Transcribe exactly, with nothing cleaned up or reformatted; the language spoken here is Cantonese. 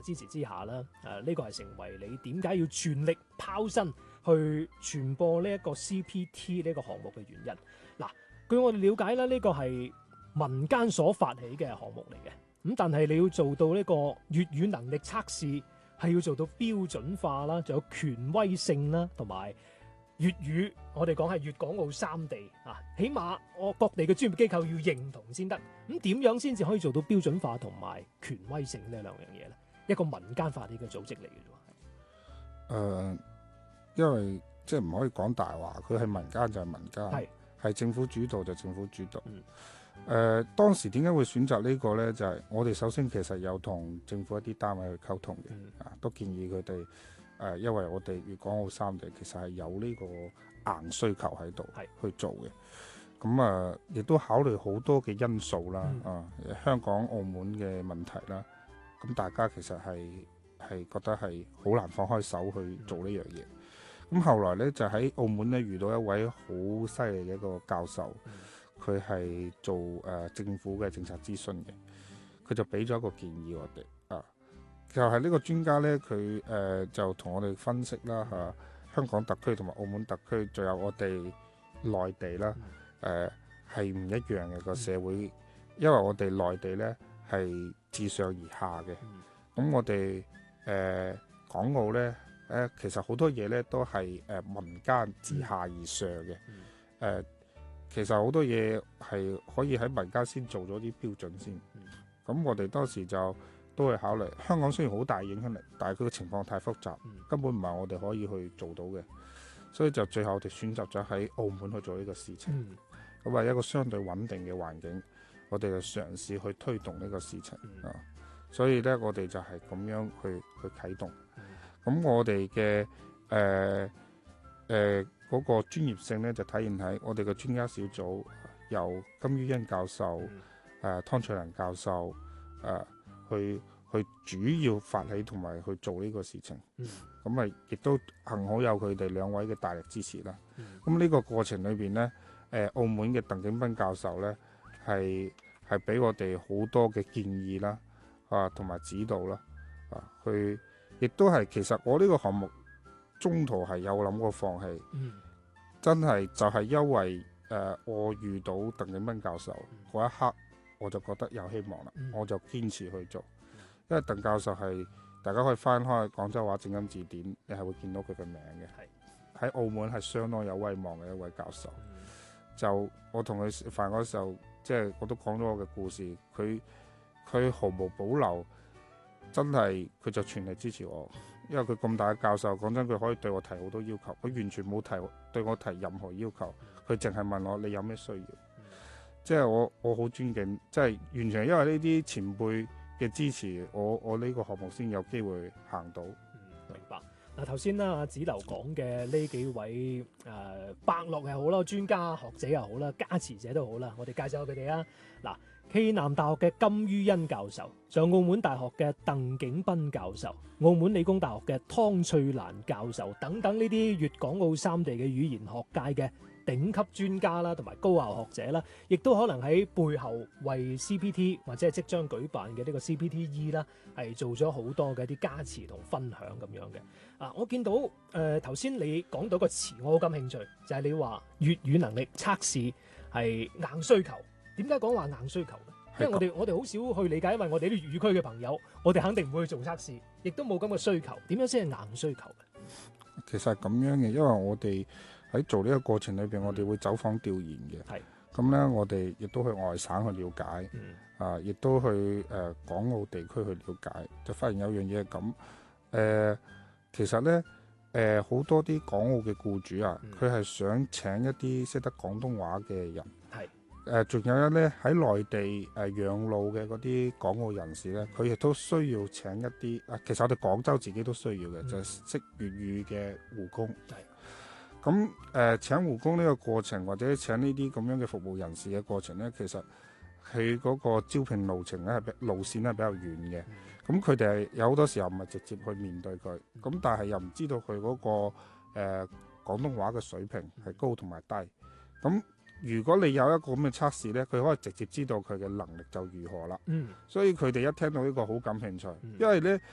支持之下啦，誒呢個係成為你點解要全力拋身去傳播呢一個 C P T 呢個項目嘅原因。嗱，據我哋了解咧，呢個係民間所發起嘅項目嚟嘅，咁但係你要做到呢個粵語能力測試，係要做到標準化啦，仲有權威性啦，同埋粵語，我哋講係粵港澳三地啊，起碼我各地嘅專業機構要認同先得。咁點樣先至可以做到標準化同埋權威性呢兩樣嘢咧？一個民間發起嘅組織嚟嘅啫。 誒、呃，因為即係唔可以講大話，佢係民間就係民間，係係政府主導就政府主導。誒、嗯呃，當時點解會選擇呢個呢？就係、是、我哋首先其實有同政府一啲單位去溝通嘅，嗯、啊，都建議佢哋。誒、呃，因為我哋粵港澳三地其實係有呢個硬需求喺度去做嘅，咁啊，亦都考慮好多嘅因素啦，嗯、啊，香港、澳門嘅問題啦，咁大家其實係係覺得係好難放開手去做呢樣嘢。咁、嗯、後來呢，就喺澳門呢遇到一位好犀利嘅一個教授，佢係做誒、呃、政府嘅政策諮詢嘅，佢就俾咗一個建議我哋啊。就係呢個專家呢，佢誒、呃、就同我哋分析啦嚇、啊，香港特區同埋澳門特區，仲有我哋內地啦，誒係唔一樣嘅個社會，因為我哋內地呢係自上而下嘅，咁我哋誒、呃、港澳呢，誒、呃、其實好多嘢呢都係誒、呃、民間自下而上嘅，誒、呃、其實好多嘢係可以喺民間先做咗啲標準先，咁我哋當時就都會考慮，香港雖然好大影響力，但係佢嘅情況太複雜，嗯、根本唔係我哋可以去做到嘅，所以就最後我哋選擇咗喺澳門去做呢個事情。咁係、嗯、一個相對穩定嘅環境，我哋就嘗試去推動呢個事情、嗯、啊。所以呢，我哋就係咁樣去去啟動。咁、嗯、我哋嘅誒誒嗰個專業性呢，就體現喺我哋嘅專家小組由金于欣教授、誒、嗯啊、湯翠蘭教授誒。啊去去主要發起同埋去做呢個事情，咁啊亦都幸好有佢哋兩位嘅大力支持啦。咁呢、嗯、個過程裏邊呢，誒、呃、澳門嘅鄧景斌教授呢，係係俾我哋好多嘅建議啦，啊同埋指導啦，啊去亦都係其實我呢個項目中途係有諗過放棄，嗯、真係就係因為誒、呃、我遇到鄧景斌教授嗰、嗯、一刻。我就覺得有希望啦，嗯、我就堅持去做，因為鄧教授係大家可以翻開廣州話正音字典，你係會見到佢嘅名嘅。喺是澳門係相當有威望嘅一位教授。嗯、就我同佢食飯嗰時候，即係我都講咗我嘅故事，佢佢毫無保留，真係佢就全力支持我，因為佢咁大嘅教授，講真佢可以對我提好多要求，佢完全冇提對我提任何要求，佢淨係問我你有咩需要。即係我我好尊敬，即係完全係因為呢啲前輩嘅支持，我我呢個項目先有機會行到。 嗯，明白。嗱頭先啦，阿子流講嘅呢幾位誒、呃、伯樂又好啦，專家學者又好啦，加持者都好啦，我哋介紹下佢哋啊。嗱，暨南大學嘅金于欣教授，上澳門大學嘅鄧景斌教授，澳門理工大學嘅湯翠蘭教授等等呢啲粵港澳三地嘅語言學界嘅頂級專家啦，同埋高校學者啦，亦都可能喺背後為 C P T 或者係即將舉辦嘅呢個 C P T E 啦，係做咗好多嘅一啲加持同分享咁樣嘅。啊，我見到誒頭先你講到個詞，我好感興趣，就係、是、你話粵語能力測試係硬需求。點解講話硬需求咧？因為我哋我哋好少去理解，因為我哋啲粵語區嘅朋友，我哋肯定唔會去做測試，亦都冇咁嘅需求。點樣先係硬需求嘅？其實係咁樣嘅，因為我哋喺做呢個過程裏邊，我哋會走訪調研嘅。係咁咧，我哋亦都去外省去了解，嗯、啊，亦都去誒、呃、港澳地區去了解，就發現有樣嘢係咁。誒、呃，其實咧，誒、呃、好多啲港澳嘅僱主啊，佢係、嗯、想請一啲識得廣東話嘅人。係誒，仲、呃、有一咧喺內地誒、呃、養老嘅嗰啲港澳人士咧，佢亦都需要請一啲啊。其實我哋廣州自己都需要嘅，嗯、就係識粵語嘅護工。係。咁誒、呃、請護工呢個過程，或者請呢啲咁樣嘅服務人士嘅過程咧，其實佢嗰個招聘路程咧係比路線咧係比較遠嘅。咁佢哋係有好多時候唔係直接去面對佢，咁、嗯、但係又唔知道佢嗰、那個誒、呃、廣東話嘅水平係高同埋低。咁如果你有一個咁嘅測試咧，佢可以直接知道佢嘅能力就如何啦。嗯，所以佢哋一聽到呢個好感興趣，嗯、因為咧